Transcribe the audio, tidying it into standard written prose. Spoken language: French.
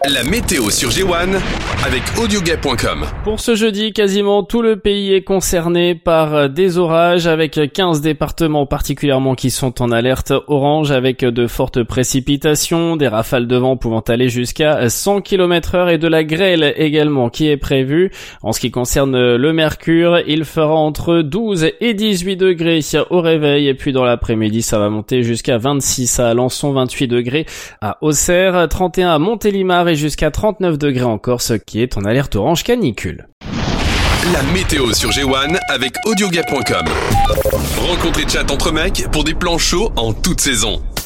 La météo sur G1 avec Audioguet.com. Pour ce jeudi, quasiment tout le pays est concerné par des orages avec 15 départements particulièrement qui sont en alerte orange avec de fortes précipitations, des rafales de vent pouvant aller jusqu'à 100 km/h et de la grêle également qui est prévue. En ce qui concerne le mercure, il fera entre 12 et 18 degrés au réveil et puis dans l'après-midi ça va monter jusqu'à 26 à Alençon, 28 degrés à Auxerre, 31 à Montélimar et jusqu'à 39 degrés en Corse qui est en alerte orange canicule. La météo sur G1 avec Audioguet.com. Rencontre et chat entre mecs pour des plans chauds en toute saison.